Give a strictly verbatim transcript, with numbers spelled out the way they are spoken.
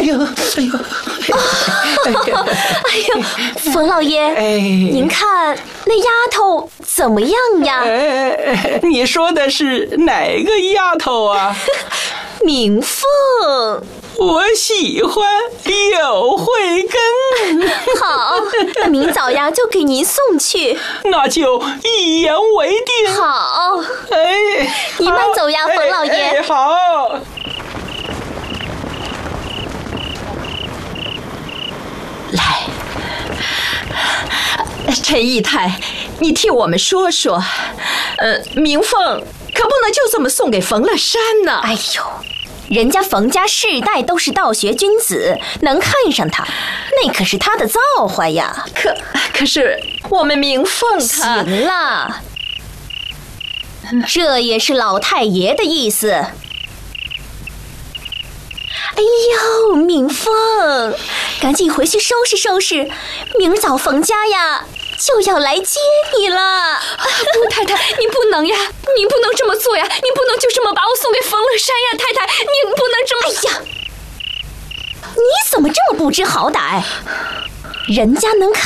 呦，哎呦， 哎呦，哎呦，冯老爷，哎，您看那丫头怎么样呀？ 哎，你说的是哪个丫头啊？ 明凤。 我喜欢有慧根。 好，那明早呀就给您送去。 那就一言为定。 好， 哎， 您慢走呀，冯老爷。 哎哎、好。 来，陈姨太，你替我们说说，呃，明凤可不能就这么送给冯乐山呢。 哎呦，人家冯家世代都是道学君子，能看上他，那可是他的造化呀。 可可是我们明凤她…… 行了，这也是老太爷的意思。哎呦，明凤，赶紧回去收拾收拾，明儿早冯家呀就要来接你了。啊， 不，太太，你不能呀，你不能这么做呀，你不能就这么把我送给冯乐山呀，太太，你不能这么…… 哎呀，你怎么这么不知好歹？人家能看